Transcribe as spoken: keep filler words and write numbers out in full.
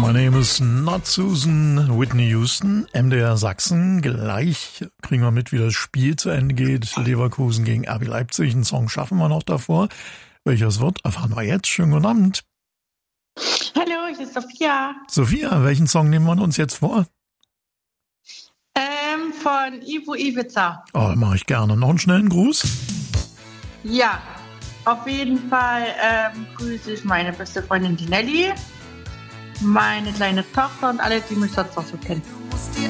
My name is not Susan. Whitney Houston, M D R Sachsen. Gleich kriegen wir mit, wie das Spiel zu Ende geht. Leverkusen gegen R B Leipzig. Einen Song schaffen wir noch davor. Welches wird, erfahren wir jetzt. Schönen guten Abend. Hallo, ich bin Sophia. Sophia, welchen Song nehmen wir uns jetzt vor? Ähm, von Ivo Ivica. Oh, mache ich gerne. Noch einen schnellen Gruß? Ja, auf jeden Fall ähm, grüße ich meine beste Freundin, die Nelly, meine kleine Tochter und alle, die mich sonst noch so kennen.